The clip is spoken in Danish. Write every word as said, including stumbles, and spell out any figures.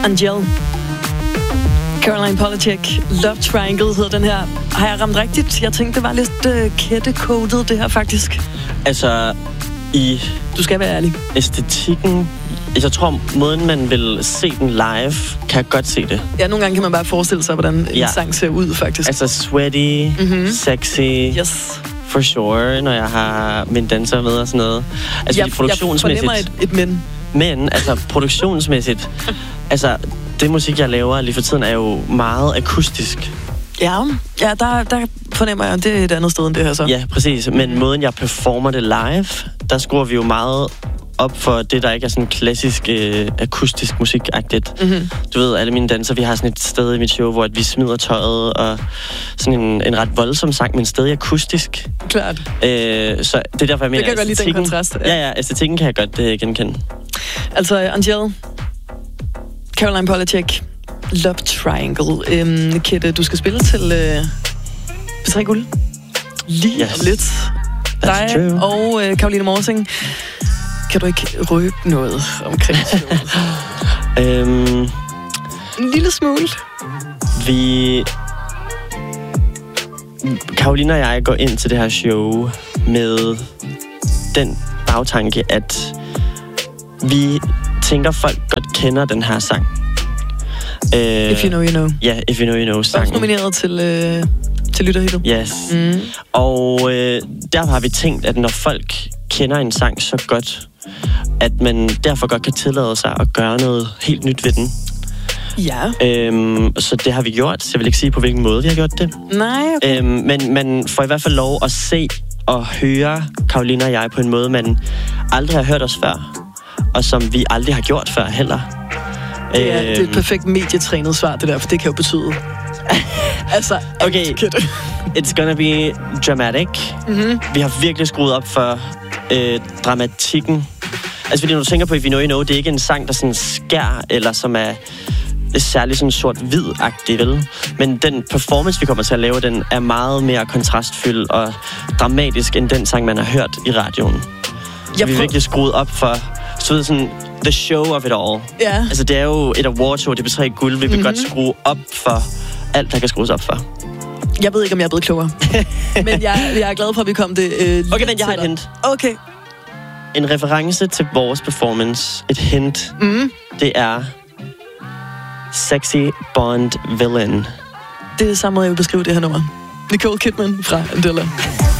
Angel. Caroline Polachek. Love Triangle hedder den her. Har jeg ramt rigtigt? Jeg tænkte, det var lidt uh, kættekodet, det her faktisk. Altså, i... Du skal være ærlig. Æstetikken... Jeg tror, måden man vil se den live, kan jeg godt se det. Ja, nogle gange kan man bare forestille sig, hvordan en ja. sang ser ud, faktisk. Altså sweaty, mm-hmm. sexy. Yes. For sure, når jeg har min danser med og sådan noget. Altså, jeg, produktionsmæssigt... Jeg fornemmer et, et men. Men, altså, produktionsmæssigt... altså, det musik, jeg laver lige for tiden, er jo meget akustisk. Ja, ja der, der fornemmer jeg, det er et andet sted end det her så. Ja, præcis. Men måden, jeg performer det live, der skruer vi jo meget op for det, der ikke er sådan klassisk øh, akustisk musikagtigt. Mm-hmm. Du ved, alle mine danser, vi har sådan et sted i mit show, hvor at vi smider tøjet, og sådan en, en ret voldsom sang, men stadig akustisk. Klart. Øh, så det er derfor, jeg mener, det kan godt lide den kontrast. Ja, ja, æstetikken kan jeg godt øh, genkende. Altså, Angel, Caroline Polachek, Love Triangle. Øhm, Kette, du skal spille til øh, P tre Guld. Lige yes. om lidt. Dig true. og øh, Caroline Morsing. Kan du ikke røbe noget omkring showet? øhm, en lille smule. Vi... Caroline og jeg går ind til det her show med den bagtanke, at vi tænker, folk godt kender den her sang. Uh, if you know, you know. Ja, yeah, If you know, you know sangen. Også nomineret til, uh, til lytterhittet. Yes. Mm. Og uh, derfor har vi tænkt, at når folk kender en sang så godt, at man derfor godt kan tillade sig at gøre noget helt nyt ved den. Ja. Øhm, så det har vi gjort. Jeg vil ikke sige, på hvilken måde vi har gjort det. Nej, okay. øhm, Men man får i hvert fald lov at se og høre Caroline og jeg på en måde, man aldrig har hørt os før. Og som vi aldrig har gjort før heller. Det er, øhm, det er et perfekt medietrænet svar, det der, for det kan jo betyde... altså, okay. It's gonna be dramatic. Mm-hmm. Vi har virkelig skruet op for øh, dramatikken. Altså, fordi når du tænker på If You Know You Know, det er ikke en sang, der sådan skær, eller som er særlig sådan sort-hvid-agtig, vel? Men den performance, vi kommer til at lave, den er meget mere kontrastfyldt og dramatisk, end den sang, man har hørt i radioen. Så vi har virkelig skruet op for så sådan the show of it all. Ja. Altså, det er jo et awardshow, det er P tre Guld. Vi vil mm-hmm. godt skrue op for alt, der kan skrues op for. Jeg ved ikke, om jeg er blevet klogere. Men jeg, jeg er glad for, at vi kom det øh, okay, men jeg har et hint. Okay. En reference til vores performance. Et hint. Mm. Det er Sexy Bond Villain. Det er samme måde, jeg vil beskrive det her nummer. Nicole Kidman fra Andela.